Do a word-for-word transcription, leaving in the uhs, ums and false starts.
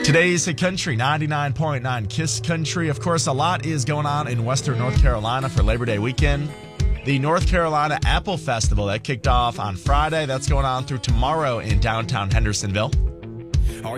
Today's Hit Country, ninety-nine point nine Kiss Country. Of course, a lot is going on in Western North Carolina for Labor Day weekend. The North Carolina Apple Festival that kicked off on Friday, that's going on through tomorrow in downtown Hendersonville.